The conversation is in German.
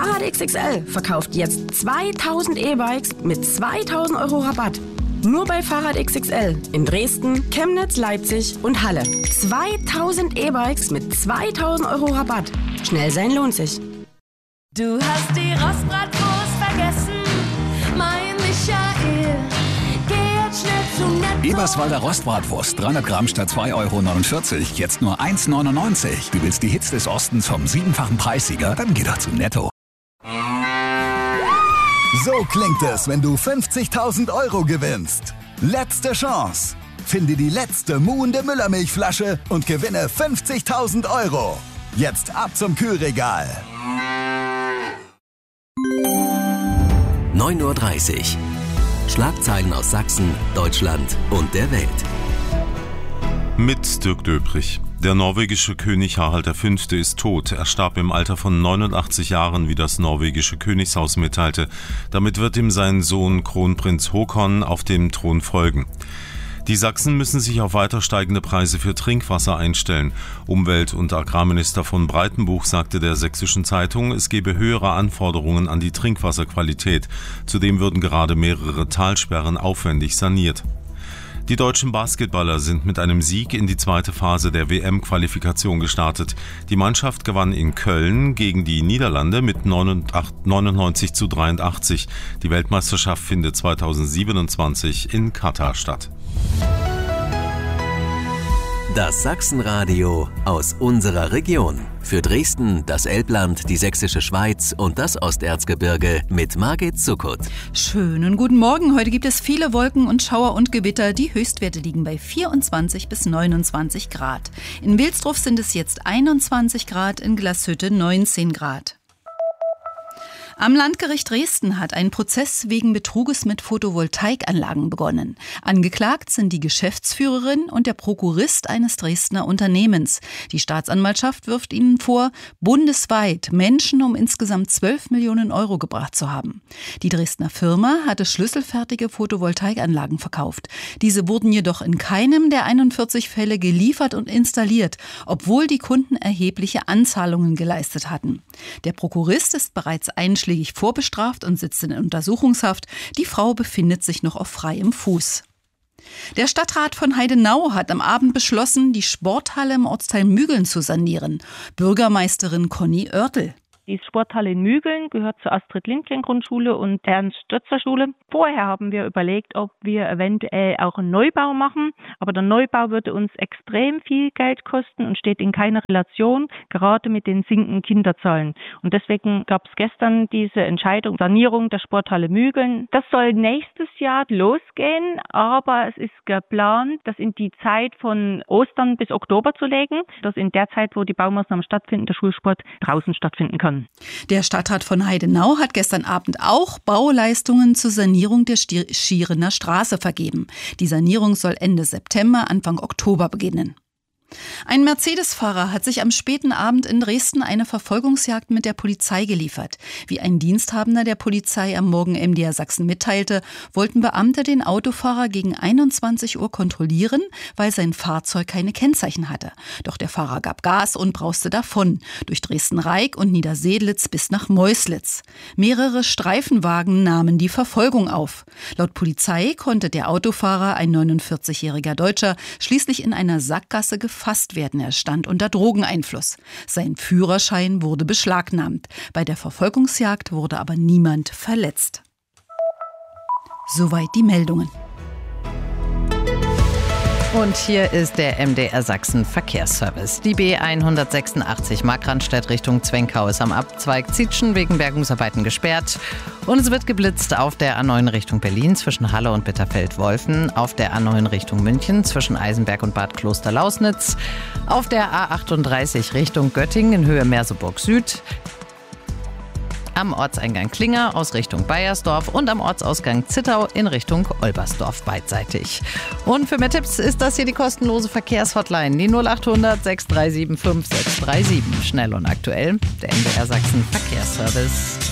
Fahrrad XXL verkauft jetzt 2000 E-Bikes mit 2000 Euro Rabatt. Nur bei Fahrrad XXL in Dresden, Chemnitz, Leipzig und Halle. 2000 E-Bikes mit 2000 Euro Rabatt. Schnell sein lohnt sich. Du hast die Rostbratwurst vergessen, mein Michael. Geh jetzt schnell zum Netto. Eberswalder Rostbratwurst, 300 Gramm statt 2,49 €, jetzt nur 1,99 €. Du willst die Hits des Ostens vom 7-fachen Preissieger? Dann geh doch zum Netto. So klingt es, wenn du 50.000 € gewinnst. Letzte Chance. Finde die letzte muhende Müllermilchflasche und gewinne 50.000 €. Jetzt ab zum Kühlregal. 9:30 Uhr. Schlagzeilen aus Sachsen, Deutschland und der Welt. Mit Dirk Döbrich. Der norwegische König Harald V. ist tot. Er starb im Alter von 89 Jahren, wie das norwegische Königshaus mitteilte. Damit wird ihm sein Sohn Kronprinz Håkon auf dem Thron folgen. Die Sachsen müssen sich auf weiter steigende Preise für Trinkwasser einstellen. Umwelt- und Agrarminister von Breitenbuch sagte der Sächsischen Zeitung, es gebe höhere Anforderungen an die Trinkwasserqualität. Zudem würden gerade mehrere Talsperren aufwendig saniert. Die deutschen Basketballer sind mit einem Sieg in die zweite Phase der WM-Qualifikation gestartet. Die Mannschaft gewann in Köln gegen die Niederlande mit 99:83. Die Weltmeisterschaft findet 2027 in Katar statt. Das Sachsenradio aus unserer Region. Für Dresden, das Elbland, die Sächsische Schweiz und das Osterzgebirge mit Margit Zuckert. Schönen guten Morgen. Heute gibt es viele Wolken und Schauer und Gewitter. Die Höchstwerte liegen bei 24 bis 29 Grad. In Wilsdruff sind es jetzt 21 Grad, in Glashütte 19 Grad. Am Landgericht Dresden hat ein Prozess wegen Betruges mit Photovoltaikanlagen begonnen. Angeklagt sind die Geschäftsführerin und der Prokurist eines Dresdner Unternehmens. Die Staatsanwaltschaft wirft ihnen vor, bundesweit Menschen um insgesamt 12 Millionen Euro gebracht zu haben. Die Dresdner Firma hatte schlüsselfertige Photovoltaikanlagen verkauft. Diese wurden jedoch in keinem der 41 Fälle geliefert und installiert, obwohl die Kunden erhebliche Anzahlungen geleistet hatten. Der Prokurist ist bereits einschlägig vorbestraft und sitzt in Untersuchungshaft. Die Frau befindet sich noch auf freiem Fuß. Der Stadtrat von Heidenau hat am Abend beschlossen, die Sporthalle im Ortsteil Mügeln zu sanieren. Bürgermeisterin Conny Oertel. Die Sporthalle in Mügeln gehört zur Astrid-Lindgren-Grundschule und Ernst-Stötzer-Schule. Vorher haben wir überlegt, ob wir eventuell auch einen Neubau machen, aber der Neubau würde uns extrem viel Geld kosten und steht in keiner Relation, gerade mit den sinkenden Kinderzahlen. Und deswegen gab es gestern diese Entscheidung, Sanierung der Sporthalle Mügeln. Das soll nächstes Jahr losgehen, aber es ist geplant, das in die Zeit von Ostern bis Oktober zu legen, dass in der Zeit, wo die Baumaßnahmen stattfinden, der Schulsport draußen stattfinden kann. Der Stadtrat von Heidenau hat gestern Abend auch Bauleistungen zur Sanierung der Schierener Straße vergeben. Die Sanierung soll Ende September, Anfang Oktober beginnen. Ein Mercedes-Fahrer hat sich am späten Abend in Dresden eine Verfolgungsjagd mit der Polizei geliefert. Wie ein Diensthabender der Polizei am Morgen MDR Sachsen mitteilte, wollten Beamte den Autofahrer gegen 21 Uhr kontrollieren, weil sein Fahrzeug keine Kennzeichen hatte. Doch der Fahrer gab Gas und brauste davon, durch Dresden-Reik und Niedersedlitz bis nach Meuslitz. Mehrere Streifenwagen nahmen die Verfolgung auf. Laut Polizei konnte der Autofahrer, ein 49-jähriger Deutscher, schließlich in einer Sackgasse gefasst werden. Er stand unter Drogeneinfluss. Sein Führerschein wurde beschlagnahmt. Bei der Verfolgungsjagd wurde aber niemand verletzt. Soweit die Meldungen. Und hier ist der MDR Sachsen Verkehrsservice. Die B186 Markranstädt Richtung Zwenkau ist am Abzweig Zietschen wegen Bergungsarbeiten gesperrt. Und es wird geblitzt auf der A9 Richtung Berlin zwischen Halle und Bitterfeld-Wolfen, auf der A9 Richtung München zwischen Eisenberg und Bad Kloster-Lausnitz, auf der A38 Richtung Göttingen in Höhe Merseburg Süd, am Ortseingang Klinger aus Richtung Baiersdorf und am Ortsausgang Zittau in Richtung Olbersdorf beidseitig. Und für mehr Tipps ist das hier die kostenlose Verkehrshotline, die 0800 637 5637. Schnell und aktuell, der MDR Sachsen Verkehrsservice.